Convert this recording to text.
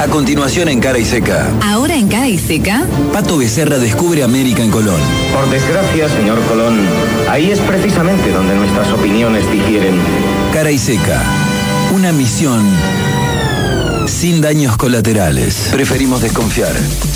A continuación en Cara y Seca. Ahora en Cara y Seca. Pato Becerra descubre América en Colón. Por desgracia, señor Colón, ahí es precisamente donde nuestras opiniones difieren. Cara y Seca. Una misión sin daños colaterales. Preferimos desconfiar.